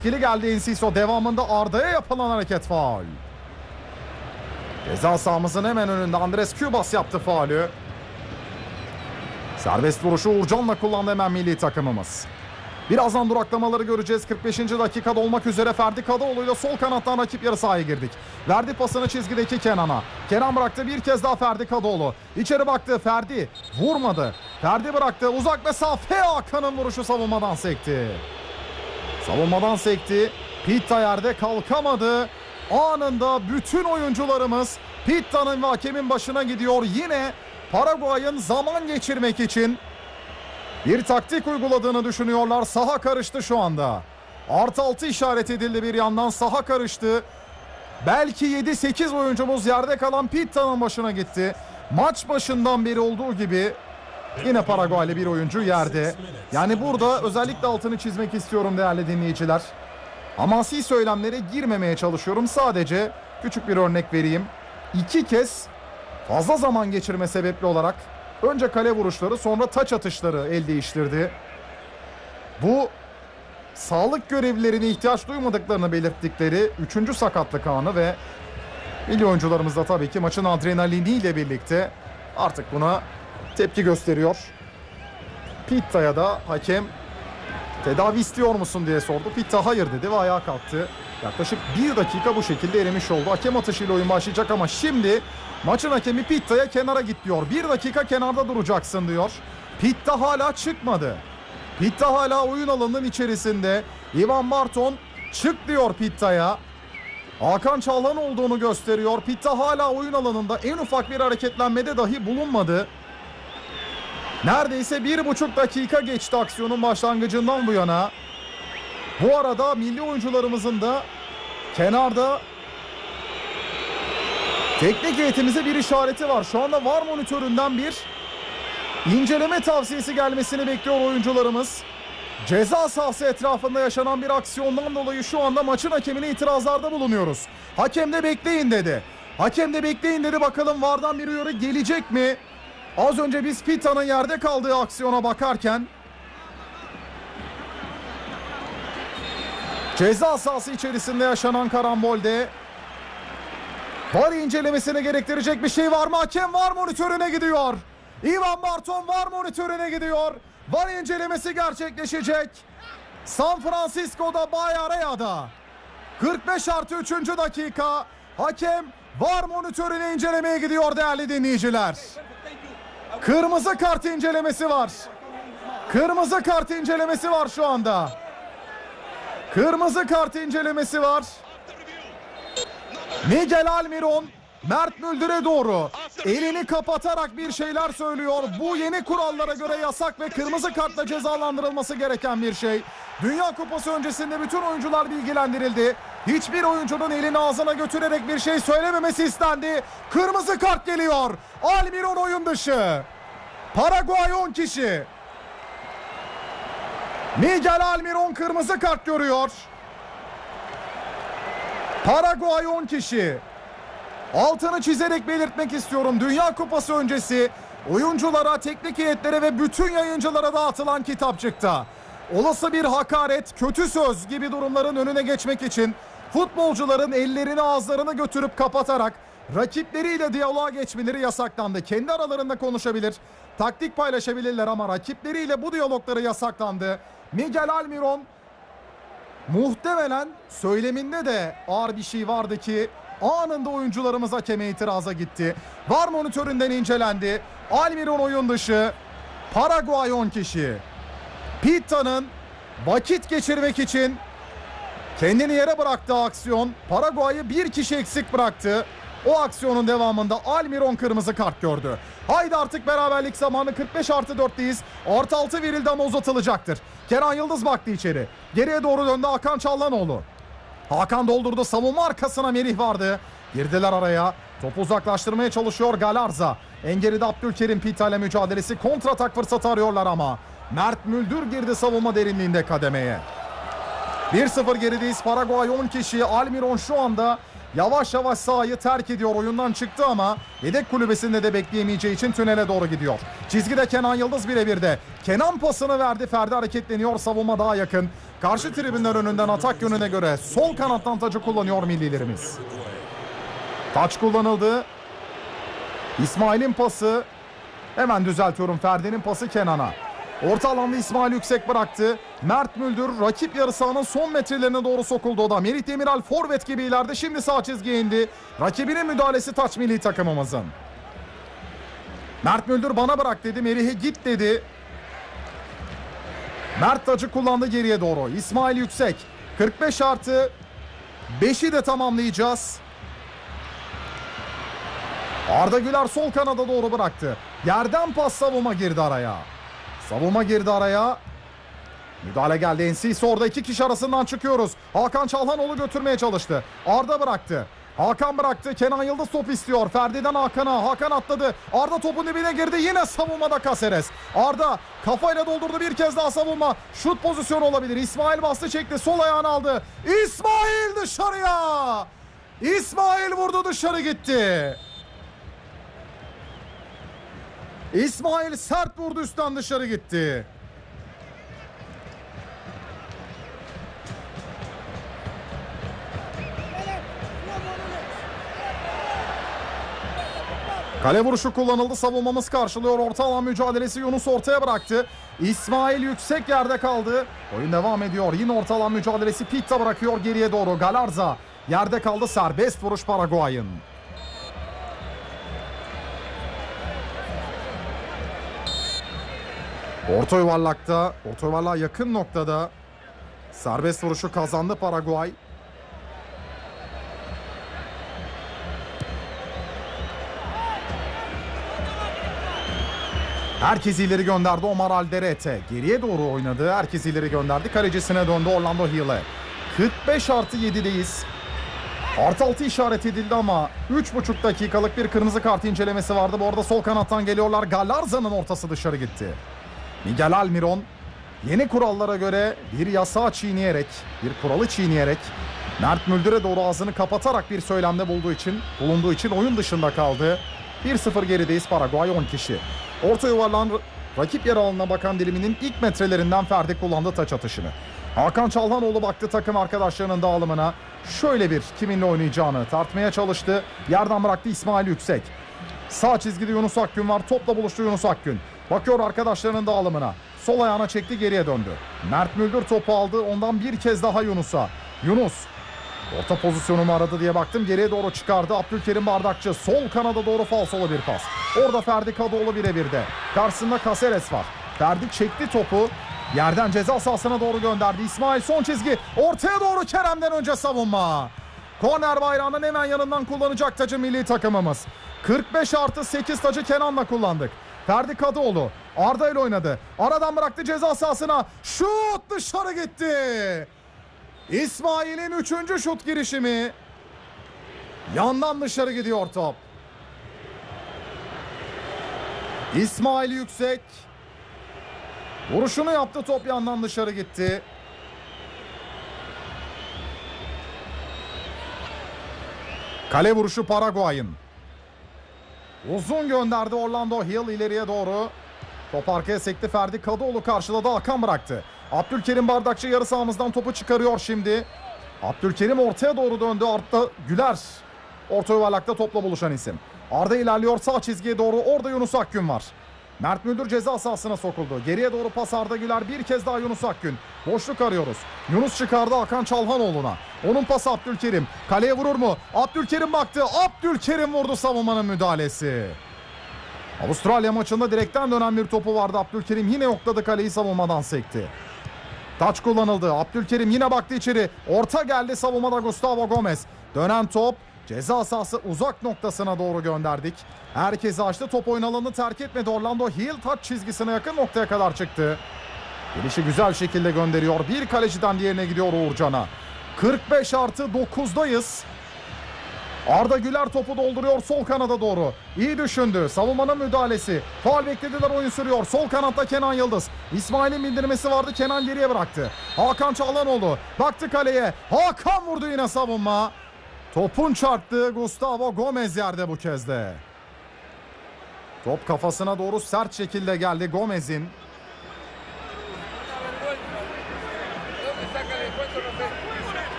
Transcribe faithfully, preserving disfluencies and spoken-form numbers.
İkili geldi Enciso. Devamında Arda'ya yapılan hareket faul. Ceza sahamızın hemen önünde Andres Kübas yaptı faulü. Serbest vuruşu Uğurcan'la kullandı hemen milli takımımız. Birazdan duraklamaları göreceğiz. kırk beşinci dakikada olmak üzere Ferdi Kadıoğlu ile sol kanattan rakip yarı sahaya girdik. Verdi pasını çizgideki Kenan'a. Kenan bıraktı, bir kez daha Ferdi Kadıoğlu. İçeri baktı, Ferdi vurmadı. Ferdi bıraktı, uzak mesafe, Hakan'ın vuruşu savunmadan sekti. Savunmadan sekti. Pitta yerde kalkamadı. Anında bütün oyuncularımız Pitta'nın ve hakemin başına gidiyor. Yine Paraguay'ın zaman geçirmek için bir taktik uyguladığını düşünüyorlar. Saha karıştı şu anda. Artı altı işaret edildi bir yandan. Saha karıştı. Belki yedi sekiz oyuncumuz yerde kalan Pitta'nın başına gitti. Maç başından beri olduğu gibi yine Paraguaylı bir oyuncu yerde. Yani burada özellikle altını çizmek istiyorum değerli dinleyiciler. Amasi söylemlere girmemeye çalışıyorum. Sadece küçük bir örnek vereyim. İki kez fazla zaman geçirme sebepli olarak önce kale vuruşları, sonra taç atışları el değiştirdi. Bu sağlık görevlilerine ihtiyaç duymadıklarını belirttikleri üçüncü sakatlık anı ve milli oyuncularımız da tabii ki maçın adrenaliniyle birlikte artık buna tepki gösteriyor. Pitta'ya da hakem tedavi istiyor musun diye sordu. Pitta hayır dedi ve ayağa kalktı. Yaklaşık bir dakika bu şekilde erimiş oldu. Hakem atışıyla oyun başlayacak ama şimdi maçın hakemi Pitta'ya kenara git diyor. Bir dakika kenarda duracaksın diyor. Pitta hala çıkmadı. Pitta hala oyun alanının içerisinde. Ivan Barton çık diyor Pitta'ya. Hakan Çalhan olduğunu gösteriyor. Pitta hala oyun alanında, en ufak bir hareketlenmede dahi bulunmadı. Neredeyse bir buçuk dakika geçti aksiyonun başlangıcından bu yana. Bu arada milli oyuncularımızın da kenarda teknik heyetimize bir işareti var. Şu anda V A R monitöründen bir inceleme tavsiyesi gelmesini bekliyor oyuncularımız. Ceza sahası etrafında yaşanan bir aksiyondan dolayı şu anda maçın hakemine itirazlarda bulunuyoruz. Hakem de bekleyin dedi. Hakem de bekleyin dedi. Bakalım V A R'dan bir uyarı gelecek mi? Az önce biz Pitta'nın yerde kaldığı aksiyona bakarken ceza sahası içerisinde yaşanan karambolde V A R incelemesini gerektirecek bir şey var mı? Hakem V A R monitörüne gidiyor. Ivan Barton V A R monitörüne gidiyor. V A R incelemesi gerçekleşecek. San Francisco'da Bay Area'da kırk beş artı üçüncü dakika. Hakem V A R monitörüne incelemeye gidiyor değerli dinleyiciler. Kırmızı kart incelemesi var. Kırmızı kart incelemesi var şu anda. Kırmızı kart incelemesi var. Miguel Almiron Mert Müldür'e doğru elini kapatarak bir şeyler söylüyor. Bu yeni kurallara göre yasak ve kırmızı kartla cezalandırılması gereken bir şey. Dünya Kupası öncesinde bütün oyuncular bilgilendirildi. Hiçbir oyuncunun elini ağzına götürerek bir şey söylememesi istendi. Kırmızı kart geliyor. Almiron oyun dışı. Paraguay on kişi. Miguel Almiron kırmızı kart görüyor. Paraguay on kişi. Altını çizerek belirtmek istiyorum. Dünya Kupası öncesi oyunculara, teknik heyetlere ve bütün yayıncılara dağıtılan kitapçıkta olası bir hakaret, kötü söz gibi durumların önüne geçmek için futbolcuların ellerini ağızlarını götürüp kapatarak rakipleriyle diyaloğa geçmeleri yasaklandı. Kendi aralarında konuşabilir, taktik paylaşabilirler ama rakipleriyle bu diyalogları yasaklandı. Miguel Almiron muhtemelen söyleminde de ağır bir şey vardı ki anında oyuncularımız hakeme itiraza gitti. V A R monitöründen incelendi. Almiron oyun dışı. Paraguay on kişi. Pitta'nın vakit geçirmek için kendini yere bıraktığı aksiyon Paraguay'ı bir kişi eksik bıraktı. O aksiyonun devamında Almiron kırmızı kart gördü. Haydi artık beraberlik zamanı, kırk beş artı dörtteyiz. Artı altı verildi ama uzatılacaktır. Kenan Yıldız baktı içeri. Geriye doğru döndü Hakan Çallanoğlu. Hakan doldurdu. Savunma arkasına Merih vardı. Girdiler araya. Topu uzaklaştırmaya çalışıyor Galarza. En geride Abdülkerim. Pitta ile mücadelesi. Kontratak fırsatı arıyorlar ama Mert Müldür girdi savunma derinliğinde kademeye. bir sıfır gerideyiz. Paraguay on kişi. Almiron şu anda yavaş yavaş sahayı terk ediyor. Oyundan çıktı ama yedek kulübesinde de bekleyemeyeceği için tünele doğru gidiyor. Çizgide Kenan Yıldız birebir de. Kenan pasını verdi. Ferdi hareketleniyor. Savunma daha yakın. Karşı tribünler önünden atak yönüne göre sol kanattan tacı kullanıyor millilerimiz. Taç kullanıldı. İsmail'in pası. Hemen düzeltiyorum. Ferdi'nin pası Kenan'a. Orta alanda İsmail Yüksek bıraktı. Mert Müldür rakip yarı sahanın son metrelerine doğru sokuldu o da. Merih Demiral forvet gibi ileride. Şimdi sağ çizgiye indi. Rakibinin müdahalesi taç milli takımımızın. Mert Müldür bana bırak dedi. Merih'e git dedi. Mert tacı kullandı geriye doğru. İsmail Yüksek. kırk beş artı beşi de tamamlayacağız. Arda Güler sol kanada doğru bıraktı. Yerden pas, savunma girdi araya. Savunma girdi araya. Müdahale geldi. Ensisi orada, iki kişi arasından çıkıyoruz. Hakan Çalhanoğlu götürmeye çalıştı. Arda bıraktı. Hakan bıraktı. Kenan Yıldız top istiyor. Ferdi'den Hakan'a. Hakan atladı. Arda topun dibine girdi. Yine savunmada Caceres. Arda kafayla doldurdu, bir kez daha savunma. Şut pozisyonu olabilir. İsmail bastı, çekti. Sol ayağını aldı. İsmail dışarıya. İsmail vurdu, dışarı gitti. İsmail sert vurdu, üstten dışarı gitti. Kale vuruşu kullanıldı. Savunmamız karşılıyor. Orta alan mücadelesi, Yunus ortaya bıraktı. İsmail Yüksek yerde kaldı. Oyun devam ediyor. Yine orta alan mücadelesi. Pitta bırakıyor geriye doğru. Galarza yerde kaldı. Serbest vuruş Paraguay'ın. Orta yuvarlakta, orta yuvarlığa yakın noktada serbest vuruşu kazandı Paraguay. Herkes ileri gönderdi Omar Alderete. Geriye doğru oynadı. Herkes ileri gönderdi. Kalecisine döndü Orlando Hill'e. kırk beş artı yedideyiz. Artı altı işaret edildi ama üç buçuk dakikalık bir kırmızı kart incelemesi vardı. Bu arada sol kanattan geliyorlar. Galarza'nın ortası dışarı gitti. Miguel Almiron yeni kurallara göre bir yasağı çiğneyerek, bir kuralı çiğneyerek Mert Müldür'e doğru ağzını kapatarak bir söylemde bulduğu için, bulunduğu için oyun dışında kaldı. bir sıfır gerideyiz. Paraguay on kişi. Orta yuvarlan rakip yer alanına bakan diliminin ilk metrelerinden Ferdi kullandı taç atışını. Hakan Çalhanoğlu baktı takım arkadaşlarının dağılımına. Şöyle bir kiminle oynayacağını tartmaya çalıştı. Yerden bıraktı İsmail Yüksek. Sağ çizgide Yunus Akgün var. Topla buluştu Yunus Akgün. Bakıyor arkadaşlarının dağılımına. Sol ayağına çekti, geriye döndü. Mert Müldür topu aldı. Ondan bir kez daha Yunus'a. Yunus orta pozisyonumu aradı diye baktım. Geriye doğru çıkardı. Abdülkerim Bardakçı sol kanada doğru falsolu bir pas. Orada Ferdi Kadıoğlu birebirde. Karşısında Caceres var. Ferdi çekti topu. Yerden ceza sahasına doğru gönderdi. İsmail son çizgi. Ortaya doğru, Kerem'den önce savunma. Korner bayrağının hemen yanından kullanacak tacı milli takımımız. kırk beş artı sekiz tacı Kenan'la kullandık. Ferdi Kadıoğlu Arda ile oynadı. Aradan bıraktı ceza sahasına. Şut dışarı gitti. İsmail'in üçüncü şut girişimi. Yandan dışarı gidiyor top. İsmail Yüksek vuruşunu yaptı, top yandan dışarı gitti. Kale vuruşu Paraguay'ın. Uzun gönderdi Orlando Hill ileriye doğru. Top arkaya sekti. Ferdi Kadıoğlu karşıladı. Hakan bıraktı. Abdülkerim Bardakçı yarı sahamızdan topu çıkarıyor şimdi. Abdülkerim ortaya doğru döndü. Arda Güler orta yuvarlakta topla buluşan isim. Arda ilerliyor sağ çizgiye doğru. Orada Yunus Akgün var. Mert Müldür ceza sahasına sokuldu. Geriye doğru pas Arda Güler. Bir kez daha Yunus Akgün. Boşluk arıyoruz. Yunus çıkardı Hakan Çalhanoğlu'na. Onun pası Abdülkerim. Kaleye vurur mu? Abdülkerim baktı. Abdülkerim vurdu, savunmanın müdahalesi. Avustralya maçında direkten dönen bir topu vardı. Abdülkerim yine yokladı, kaleyi savunmadan sekti. Taç kullanıldı. Abdülkerim yine baktı içeri. Orta geldi savunmada Gustavo Gomez. Dönen top ceza sahası uzak noktasına doğru gönderdik. Herkesi açtı. Top oyun alanını terk etmedi. Orlando Hill taç çizgisine yakın noktaya kadar çıktı. Gelişi güzel şekilde gönderiyor. Bir kaleciden diğerine gidiyor Uğurcan'a. kırk beş artı dokuzdayız. Arda Güler topu dolduruyor sol kanada doğru. İyi düşündü. Savunmanın müdahalesi. Faul beklediler, oyun sürüyor. Sol kanatta Kenan Yıldız. İsmail'in bindirmesi vardı. Kenan geriye bıraktı. Hakan Çalhanoğlu baktı kaleye. Hakan vurdu, yine savunma. Topun çarptığı Gustavo Gomez yerde bu kez de. Top kafasına doğru sert şekilde geldi Gomez'in.